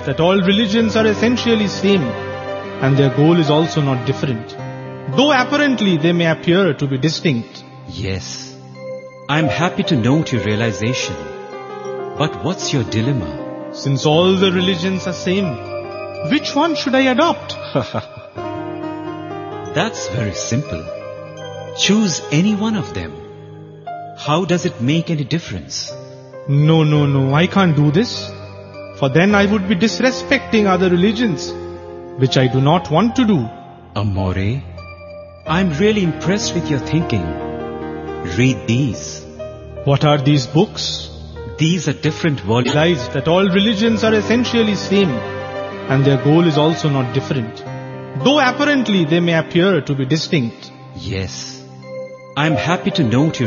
realized that all religions are essentially same, and their goal is also not different, though apparently they may appear to be distinct. Yes, I'm happy to note your realization. But what's your dilemma? Since all the religions are same, which one should I adopt? That's very simple. Choose any one of them. How does it make any difference? No, I can't do this. For then I would be disrespecting other religions, which I do not want to do. Amore, I'm really impressed with your thinking. Read these. What are these books? These are different volumes. Realized that all religions are essentially same, and their goal is also not different, though apparently they may appear to be distinct. Yes, I'm happy to note your